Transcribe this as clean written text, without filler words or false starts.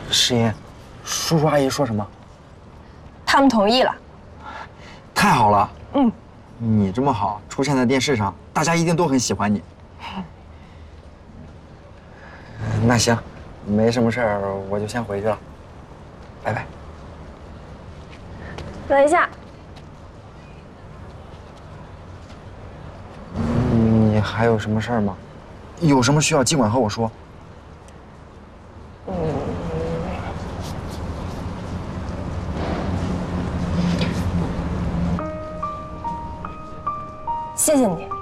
诗音，叔叔阿姨说什么？ 他们同意了。 太好了。 嗯， 你这么好，出现在电视上，大家一定都很喜欢你。那行，没什么事儿，我就先回去了。拜拜。 等一下。 你还有什么事儿吗？有什么需要尽管和我说。 谢谢你。